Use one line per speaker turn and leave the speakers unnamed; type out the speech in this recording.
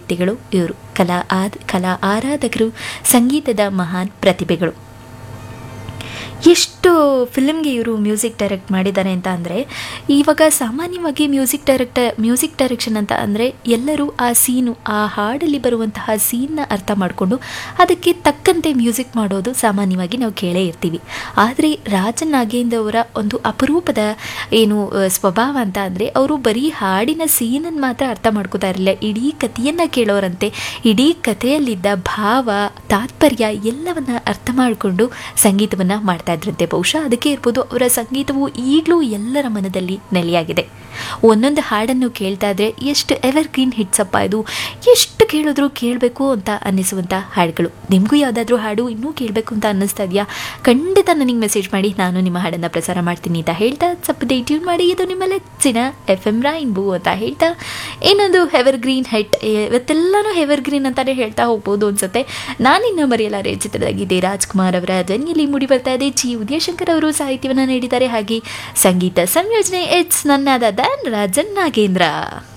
ವ್ಯಕ್ತಿಗಳು ಇವರು. ಕಲಾ ಆರಾಧಕರು, ಸಂಗೀತದ ಮಹಾನ್ ಪ್ರತಿಭೆಗಳು. ಎಷ್ಟು ಫಿಲ್ಮ್ಗೆ ಇವರು ಮ್ಯೂಸಿಕ್ ಡೈರೆಕ್ಟ್ ಮಾಡಿದ್ದಾರೆ ಅಂತ ಅಂದರೆ, ಇವಾಗ ಸಾಮಾನ್ಯವಾಗಿ ಮ್ಯೂಸಿಕ್ ಡೈರೆಕ್ಷನ್ ಅಂತ ಅಂದರೆ ಎಲ್ಲರೂ ಆ ಸೀನು, ಆ ಹಾಡಲ್ಲಿ ಬರುವಂತಹ ಸೀನ್ನ ಅರ್ಥ ಮಾಡಿಕೊಂಡು ಅದಕ್ಕೆ ತಕ್ಕಂತೆ ಮ್ಯೂಸಿಕ್ ಮಾಡೋದು ಸಾಮಾನ್ಯವಾಗಿ ನಾವು ಕೇಳೇ ಇರ್ತೀವಿ. ಆದರೆ ರಾಜನ್ ನಾಗೇಂದ್ರ ಅವರ ಒಂದು ಅಪರೂಪದ ಸ್ವಭಾವ ಅಂತ ಅಂದರೆ, ಅವರು ಬರೀ ಹಾಡಿನ ಸೀನನ್ನು ಮಾತ್ರ ಅರ್ಥ ಮಾಡ್ಕೋತಾ ಇರಲಿಲ್ಲ, ಇಡೀ ಕಥೆಯನ್ನು ಕೇಳೋರಂತೆ ಇಡೀ ಕಥೆಯಲ್ಲಿದ್ದ ಭಾವ, ತಾತ್ಪರ್ಯ ಎಲ್ಲವನ್ನ ಅರ್ಥ ಮಾಡಿಕೊಂಡು ಸಂಗೀತವನ್ನು ಮಾಡ್ತಾ ಇದ್ರಂತೆ. ಬಹುಶಃ ಅದಕ್ಕೆ ಇರ್ಬೋದು ಅವರ ಸಂಗೀತವು ಈಗಲೂ ಎಲ್ಲರ ಮನದಲ್ಲಿ ನೆಲೆಯಾಗಿದೆ. ಒಂದೊಂದು ಹಾಡನ್ನು ಕೇಳ್ತಾ ಇದ್ರೆ ಎಷ್ಟು ಎವರ್ ಗ್ರೀನ್ ಹಿಟ್ಸ್ ಅಪ್ಪ ಇದು, ಎಷ್ಟು ಕೇಳಿದ್ರು ಕೇಳಬೇಕು ಅಂತ ಅನ್ನಿಸುವಂಥ ಹಾಡುಗಳು. ನಿಮಗೂ ಯಾವುದಾದ್ರೂ ಹಾಡು ಇನ್ನೂ ಕೇಳಬೇಕು ಅಂತ ಅನ್ನಿಸ್ತಾ ಇದೆಯಾ? ಖಂಡಿತ ನನಗೆ ಮೆಸೇಜ್ ಮಾಡಿ, ನಾನು ನಿಮ್ಮ ಹಾಡನ್ನು ಪ್ರಸಾರ ಮಾಡ್ತೀನಿ ಅಂತ ಹೇಳ್ತಾ ಸ್ವಲ್ಪ ಟ್ಯೂನ್ ಮಾಡಿ. ಇದು ನಿಮ್ಮ ನೆಚ್ಚಿನ FM ರೈನ್ಬೋ ಅಂತ ಹೇಳ್ತಾ ಇನ್ನೊಂದು ever green hit. ಇವತ್ತೆಲ್ಲನೂ ever green ಅಂತಾನೆ ಹೇಳ್ತಾ ಹೋಗ್ಬೋದು ಅನ್ಸುತ್ತೆ. ನಾನಿನ್ನು ಮರೆಯಲಾರೆ ಚಿತ್ರದಾಗಿದೆ ರಾಜ್ಕುಮಾರ್ ಅವರ ಧ್ವನಿಯಲ್ಲಿ ಮೂಡಿ ಬರ್ತಾ ಇದೆ. ಜಿ ಉದಯಶಂಕರ್ ಅವರು ಸಾಹಿತ್ಯವನ್ನು ನೀಡಿದ್ದಾರೆ. ಹಾಗೆ ಸಂಗೀತ ಸಂಯೋಜನೆ ಇಟ್ಸ್ ನನ್ ರಾಜನ್ ನಾಗೇಂದ್ರ.